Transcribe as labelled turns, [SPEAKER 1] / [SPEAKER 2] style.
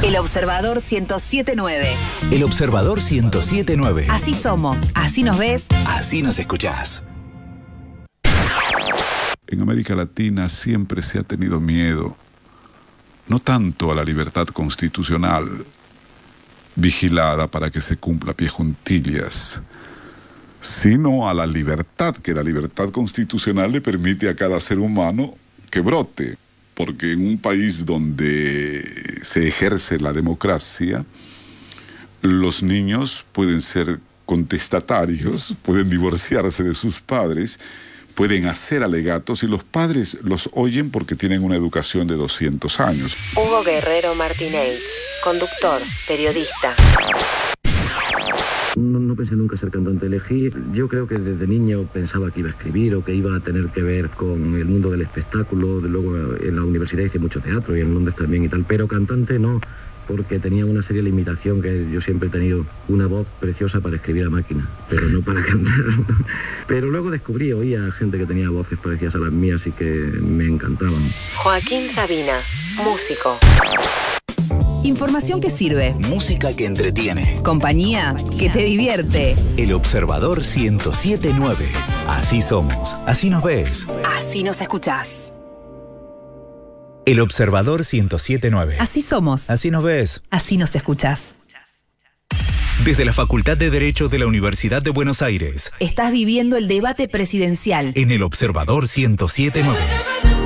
[SPEAKER 1] El Observador 107.9.
[SPEAKER 2] El Observador 107.9.
[SPEAKER 1] Así somos, así nos ves,
[SPEAKER 2] así nos escuchás.
[SPEAKER 3] En América Latina siempre se ha tenido miedo, no tanto a la libertad constitucional, vigilada para que se cumpla a pie juntillas, sino a la libertad, que la libertad constitucional le permite a cada ser humano que brote. Porque en un país donde se ejerce la democracia, los niños pueden ser contestatarios, pueden divorciarse de sus padres, pueden hacer alegatos y los padres los oyen porque tienen una educación de 200 años.
[SPEAKER 4] Hugo Guerrero Martínez, conductor, periodista.
[SPEAKER 5] No pensé nunca ser cantante. Yo creo que desde niño pensaba que iba a escribir o que iba a tener que ver con el mundo del espectáculo. Luego en la universidad hice mucho teatro y en Londres también y tal, pero cantante no, porque tenía una seria limitación, que yo siempre he tenido una voz preciosa para escribir a máquina, pero no para cantar. Pero luego oía gente que tenía voces parecidas a las mías y que me encantaban.
[SPEAKER 4] Joaquín Sabina, músico.
[SPEAKER 1] información que sirve,
[SPEAKER 2] música que entretiene,
[SPEAKER 1] compañía que te divierte.
[SPEAKER 2] El Observador 107.9. Así somos, así nos ves,
[SPEAKER 1] así nos escuchás.
[SPEAKER 2] El Observador 107.9.
[SPEAKER 1] Así somos,
[SPEAKER 2] así nos ves,
[SPEAKER 1] así nos escuchás.
[SPEAKER 2] Desde la Facultad de Derecho de la Universidad de Buenos Aires.
[SPEAKER 1] Estás viviendo el debate presidencial
[SPEAKER 2] en El Observador 107.9.